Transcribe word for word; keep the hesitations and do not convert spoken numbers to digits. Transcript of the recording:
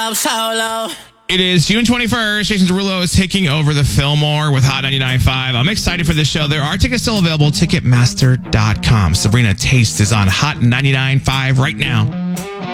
Solo. It is June twenty-first. Jason Derulo is taking over the Fillmore with Hot ninety-nine point five. I'm excited for this show. There are tickets still available. Ticketmaster dot com. Sabrina Taste is on Hot ninety-nine point five right now.